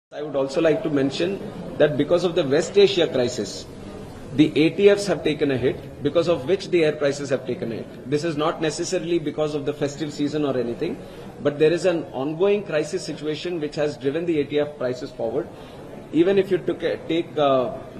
I would also like to mention that because of the West Asia crisis, the ATFs have taken a hit, because of which the air prices have taken a hit. This is not necessarily because of the festive season or anything, but there is an ongoing crisis situation which has driven the ATF prices forward. Even if you take